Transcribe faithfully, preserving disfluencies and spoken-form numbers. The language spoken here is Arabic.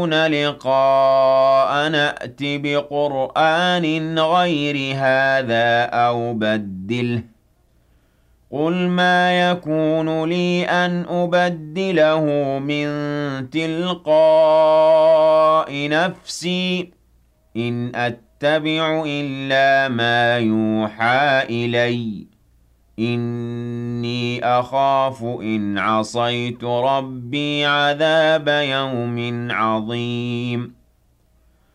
لقاء نأت بقرآن غير هذا أو بدله قُلْ مَا يَكُونُ لِي أَنْ أُبَدِّلَهُ مِنْ تِلْقَاءِ نَفْسِي إِنْ أَتَّبِعُ إِلَّا مَا يُوحَىٰ إِلَيَّ إِنِّي أَخَافُ إِنْ عَصَيْتُ رَبِّي عَذَابَ يَوْمٍ عَظِيمٍ